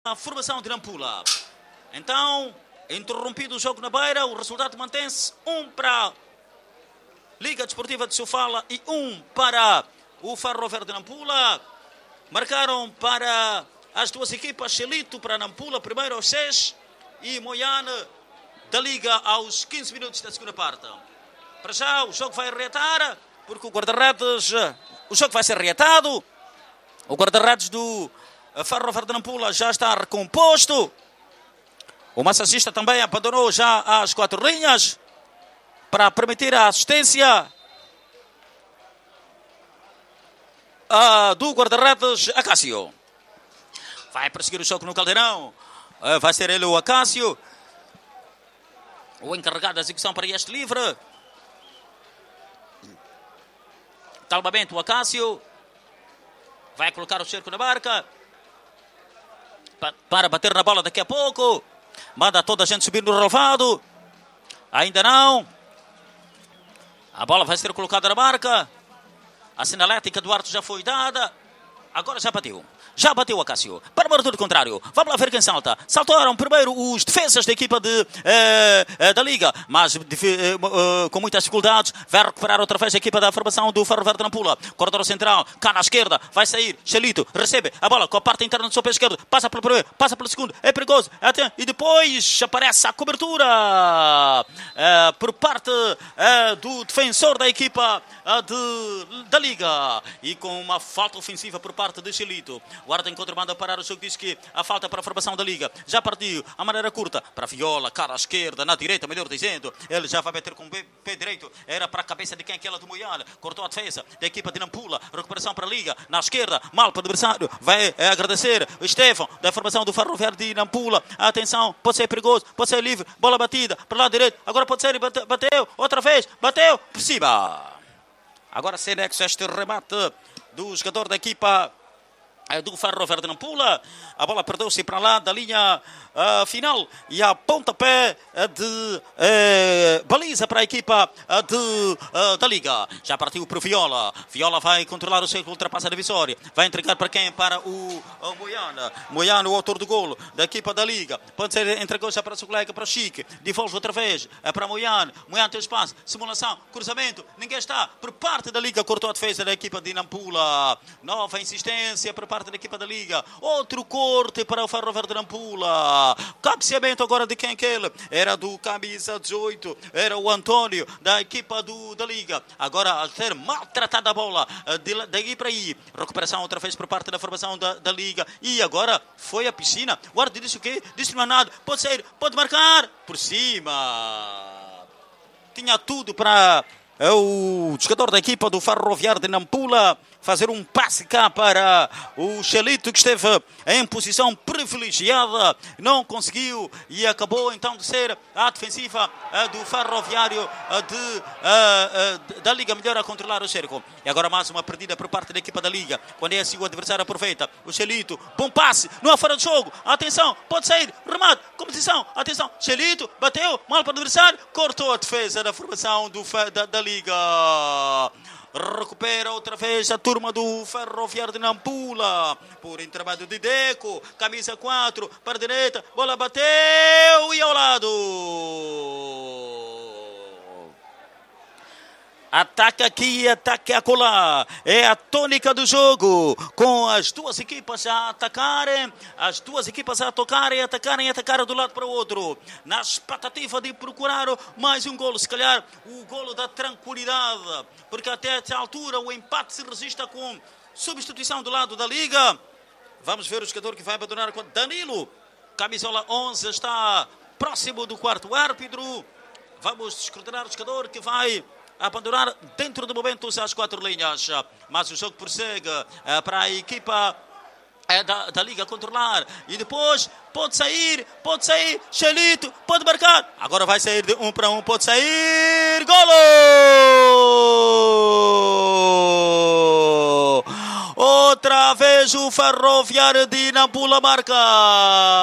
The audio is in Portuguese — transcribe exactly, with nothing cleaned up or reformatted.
a formação de Nampula. Então, interrompido o jogo na beira, o resultado mantém-se um para a Liga Desportiva de Sofala e um para o Ferroviário de Nampula. Marcaram para as duas equipas Xelito para Nampula, primeiro aos seis, e Moiane da Liga aos quinze minutos da segunda parte. Para já o jogo vai reatar, porque o guarda-redes, o jogo vai ser reatado. O guarda-redes do Ferroviário de Nampula já está recomposto. O massagista também abandonou já as quatro linhas para permitir a assistência uh, do guarda-redes Acácio. Vai prosseguir o jogo no Caldeirão. Uh, vai ser ele o Acácio, o encarregado da execução para este livre. Calmamente o Acácio vai colocar o cerco na barca pa para bater na bola daqui a pouco. Manda toda a gente subir no relevado. Ainda não. A bola vai ser colocada na barca. A sinalética do árbitro já foi dada. Agora já bateu. Já bateu o Acácio. Para o marcador contrário. Vamos lá ver quem salta. Saltaram primeiro os defesas da equipa de, eh, eh, da Liga. Mas de, eh, eh, com muitas dificuldades. Vai recuperar outra vez a equipa da formação do Ferroviário de Nampula. Corredor central. Cá na esquerda. Vai sair. Xelito. Recebe a bola com a parte interna do seu pé esquerdo. Passa pelo primeiro. Passa pelo segundo. É perigoso. Até, e depois aparece a cobertura eh, por parte eh, do defensor da equipa eh, de, da Liga. E com uma falta ofensiva por parte de Xelito. O árbitro em contramanda parar o jogo, diz que a falta para a formação da Liga. Já partiu a maneira curta para a Viola, cara à esquerda, na direita, melhor dizendo. Ele já vai bater com o pé direito. Era para a cabeça de quem? Aquela do Moiane. Cortou a defesa da equipa de Nampula. Recuperação para a Liga. Na esquerda, mal para o adversário. Vai é, agradecer o Estevão da formação do Ferroviário de Nampula. Atenção, pode ser perigoso, pode ser livre. Bola batida para o lado direito. Agora pode ser, bate, bateu, outra vez, bateu, por cima. Agora Senex, este remate do jogador da equipa do Ferroviário de Nampula. A bola perdeu-se para lá da linha uh, final e a pontapé de uh, baliza para a equipa uh, de, uh, da Liga. Já partiu para o Viola. Viola vai controlar o seu ultrapassa a divisória. Vai entregar para quem? Para o, o Moiane. Moiane, o autor do golo da equipa da Liga. Pode ser entregou já para o seu colega, para o Chique. Devolve outra vez é para Moiane. Moiane tem espaço. Simulação, cruzamento. Ninguém está. Por parte da Liga cortou a defesa da equipa de Nampula. Nova insistência por parte da equipa da Liga. Outro corte para o Ferroviário de Nampula. Cabeceamento agora de quem que ele? Era do camisa dezoito. Era o Antônio da equipa do, da Liga. Agora a ser maltratada a bola de, daí para aí. Recuperação outra vez por parte da formação da, da Liga. E agora foi a piscina. O árbitro disse o quê? Disse não há nada. Pode sair, pode marcar. Por cima. Tinha tudo para o jogador da equipa do Ferroviário de Nampula fazer um passe cá para o Xelito, que esteve em posição privilegiada, não conseguiu e acabou então de ser a defensiva uh, do Ferroviário uh, de, uh, uh, da Liga melhor a controlar o cerco. E agora mais uma perdida por parte da equipa da Liga, quando é assim o adversário aproveita. O Xelito, bom passe, não há fora de jogo, atenção, pode sair, remate, competição, atenção, Xelito, bateu, mal para o adversário, cortou a defesa da formação do, da, da Liga. Recupera outra vez a turma do Ferroviário de Nampula por intermédio de Deco, camisa quatro para a direita, bola bateu e ao lado. Ataque aqui, ataque acolá. É a tônica do jogo, com as duas equipas a atacarem, as duas equipas a tocarem, atacarem, atacarem do lado para o outro, na expectativa de procurar mais um golo, se calhar o golo da tranquilidade, porque até esta altura o empate se registra com substituição do lado da Liga. Vamos ver o jogador que vai abandonar com Danilo, camisola onze, está próximo do quarto árbitro. Vamos escrutinar o jogador que vai abandonar dentro do momento as quatro linhas, mas o jogo prossegue é, para a equipa é, da, da Liga controlar, e depois pode sair, pode sair, Xelito, pode marcar, agora vai sair de um para um, pode sair, golo! Outra vez o Ferroviário de Nampula marca.